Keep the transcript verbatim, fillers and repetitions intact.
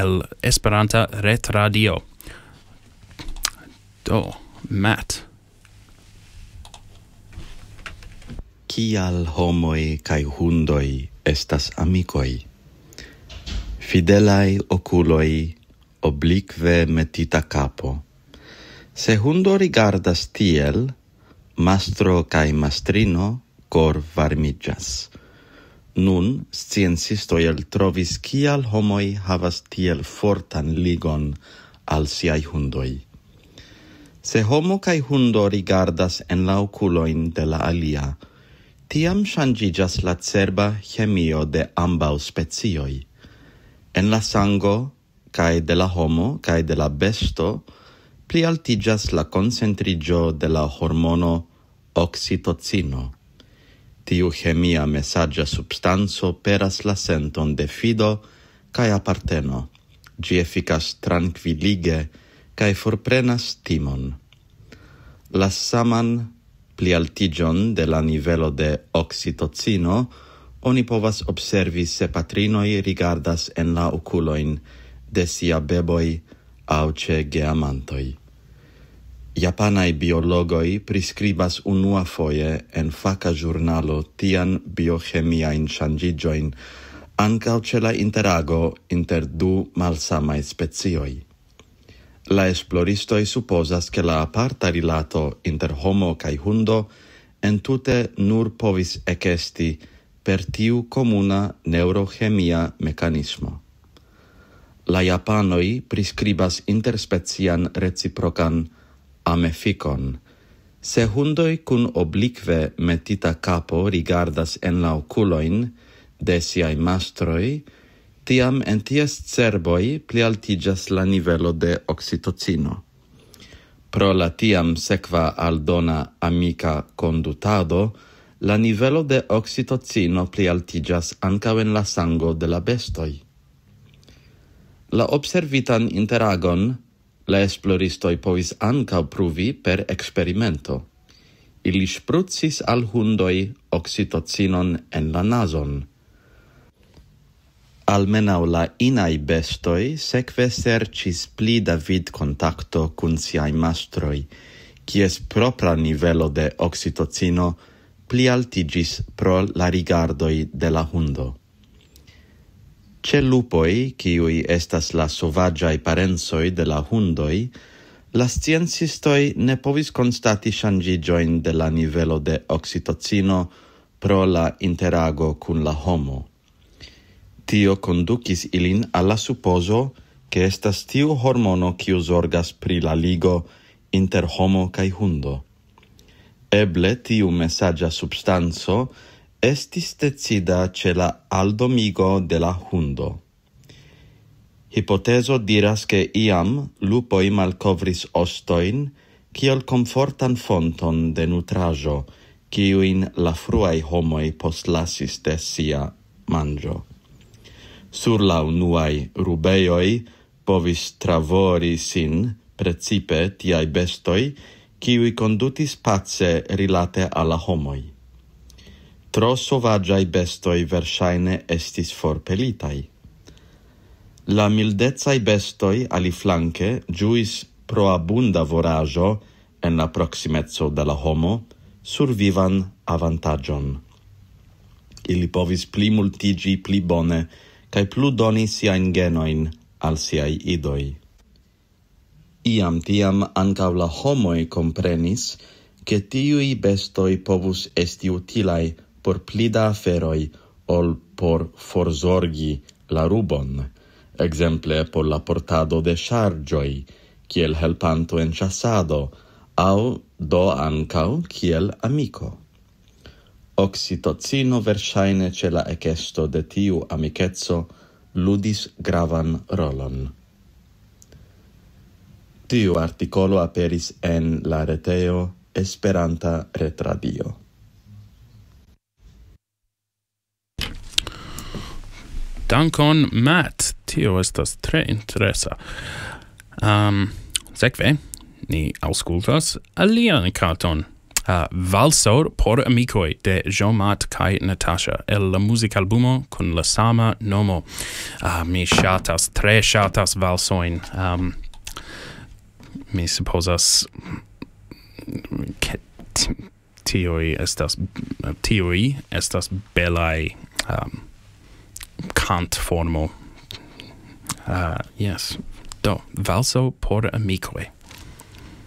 el Esperanta retradio. Do, Matt. Kial homoi kai hundoi estas amicoi? Fidelai oculoi, oblique metita capo. Se hundo rigardas tiel, mastro kai mastrino cor varmigas. Nun sciencistoi el trovis kial homoi havas tiel fortan ligon al siai hundoi. Se homo kai hundo rigardas en la oculoin de la alia, tiam changigas la cerba chemio de ambau spezioi. En la sango, cae de la homo, cae de la besto, pli altigas la concentrigio de la hormono oxitocino. Tiu chemia messagia substanzo peras la senton de fido cae aparteno. Gi efficas tranquillige cae forprenas timon. La saman pli altigion de la nivelo de oxitocino oni povas observi se patrinoi rigardas en la oculoin de sia beboi au ce geamantoi. Japanai biologoi prescribas unua foie en faca giurnalo tian biochemiain changigioin ancau ce la interago inter du malsamai spezioi. La esploristoi supposas che la aparta rilato inter homo cae hundo entute nur povis ecesti per tiu comuna neurochemia mecanismo. La Japanoi prescribas interspecian reciprocan ameficon. Se hundoi cun oblique metita capo rigardas en la oculoin de siai mastroi, tiam en ties cerboi pli altigas la nivelo de oxitocino. Pro la tiam sequa aldona amica condutado, la nivelo de oxitocino pli altigas ancau en la sango de la bestoi. La observitan interagon la esploristoi povis ancau pruvi per experimento. Ili spruzzis al hundoi oxitocinon en la nason. Almenau la inai bestoi seque sercis pli da vid contacto cun siai mastroi, cies propra nivelo de oxitocino pli altigis pro la rigardoi de la hundo. Ce lupoi, kiui estas la sovagiai parensoi de la hundoi, la sciencistoi ne povis constati changigioin de la nivelo de oxitocino pro la interago cun la homo. Tio conducis ilin alla supposo che estas tiu hormono kiu zorgas pri la ligo inter homo kai hundo. Eble tiu messagia substanzo estis decida ce la aldomigo de la hundo. Hipoteso diras che iam lupoi malcovris ostoin kiel comfortan fonton de nutrajo, kiuin la fruai homoi postlasis de sia mangio. Sur la unuai rubeioi povis travori sin precipe tiai bestoi, kiui condutis pace rilate alla homoi. Tro sovagiai bestoi versaine estis forpelitai. La mildezai bestoi aliflanque giuis pro abunda vorajo en la proximezzo de la homo survivan avantagion. Ili povis pli multigi pli bone cae plu doni siain genoin al siai idoi. Iam tiam ancau la homoi comprenis che tiui bestoi povus esti utilai por plida aferoi ol por forzorgi la rubon, exemple por la portado de chargioi, kiel helpanto en chassado, au do ancau kiel amico. Oxitocino versaine ce la ecesto de tiu amicetso ludis gravan rolon. Tiu articolo aperis en la reteo Esperanta Retradio. Dankon, Matt. Tio estas tre interesa. Um, sekve, ni auskultas alian karton. Uh, Valso por amicoi de Jean-Mat kai Natasha el la musicalbumo kun la sama nomo. Uh, mi shatas, tre shatas valsoin. Um, mi supposas ke t- tioi estas tioi estas belai um, cant formo. Uh, yes. Do, valso por amicoi.